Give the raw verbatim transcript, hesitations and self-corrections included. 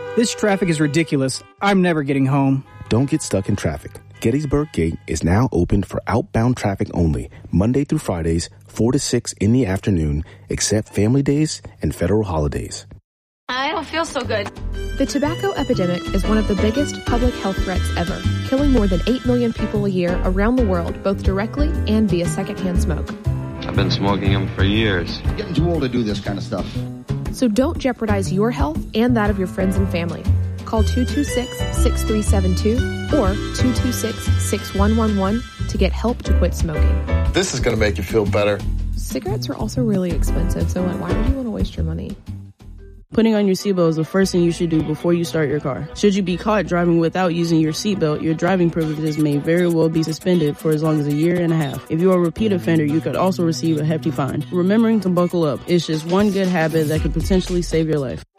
This traffic is ridiculous. I'm never getting home. Don't get stuck in traffic. Gettysburg Gate is now open for outbound traffic only, Monday through Fridays, four to six in the afternoon, except family days and federal holidays. I don't feel so good. The tobacco epidemic is one of the biggest public health threats ever, killing more than eight million people a year around the world, both directly and via secondhand smoke. I've been smoking them for years. Getting too old to do this kind of stuff. So don't jeopardize your health and that of your friends and family. Call two two six, six three seven two or two two six, six one one one to get help to quit smoking. This is going to make you feel better. Cigarettes are also really expensive, so why would you want to waste your money? Putting on your seatbelt is the first thing you should do before you start your car. Should you be caught driving without using your seatbelt, your driving privileges may very well be suspended for as long as a year and a half. If you are a repeat offender, you could also receive a hefty fine. Remembering to buckle up is just one good habit that could potentially save your life.